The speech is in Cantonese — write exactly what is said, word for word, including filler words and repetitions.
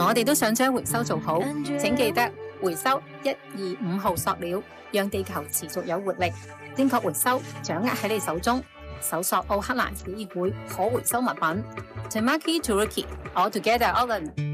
我哋都想將回收做好，請記得回收一二五號塑料，讓地球持續有活力。正確回收掌握喺你手中。搜索奧克蘭市議會可回收物品 Tamaki Turkey All Together Holland。